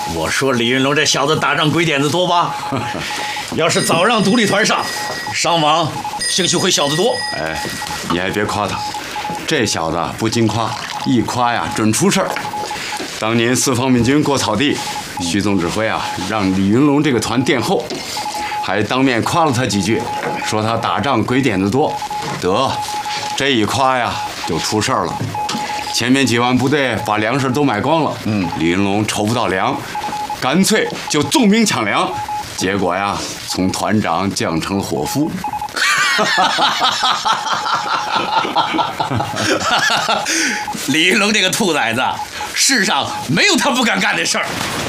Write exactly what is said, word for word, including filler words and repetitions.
我说李云龙这小子打仗鬼点子多吧？要是早让独立团上，伤亡兴许会小得多。 哎，你还别夸他，这小子不经夸，一夸呀准出事儿。当年四方面军过草地，徐总指挥啊让李云龙这个团殿后，还当面夸了他几句，说他打仗鬼点子多。得，这一夸呀就出事儿了。前面几万部队把粮食都买光了，嗯，李云龙筹不到粮，干脆就纵兵抢粮，结果呀，从团长降成了伙夫。 李云龙这个兔崽子，世上没有他不敢干的事儿。